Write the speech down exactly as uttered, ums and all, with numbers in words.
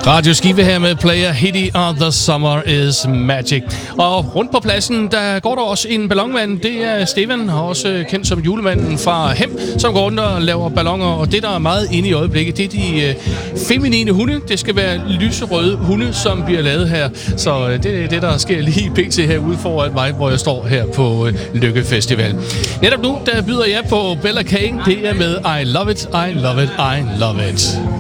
Radio Skive her med Player Hitty og The Summer is Magic. Og rundt på pladsen, der går der også en ballonmand. Det er Steven, også kendt som julemanden fra Hem, som går rundt og laver balloner. Og det, der er meget inde i øjeblikket, det er de øh, feminine hunde. Det skal være lyserøde hunde, som bliver lavet her. Så øh, det er det, der sker lige pt. Herude foran mig, hvor jeg står her på øh, Lykke Festival. Netop nu, der byder jeg på Bella Kane. Det er med I Love It, I Love It, I Love It.